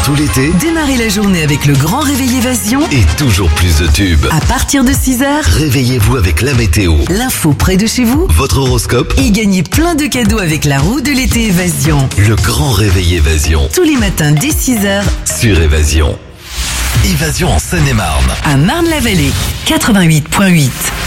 tout l'été Démarrez la journée avec le grand réveil Évasion. et toujours plus de tubes. À partir de 6h, Réveillez-vous avec la météo, l'info près de chez vous. votre horoscope, Et gagnez plein de cadeaux avec la roue de l'été Évasion. le grand réveil Évasion Tous les matins dès 6h sur Évasion. Évasion en Seine-et-Marne. à Marne-la-Vallée. 88.8.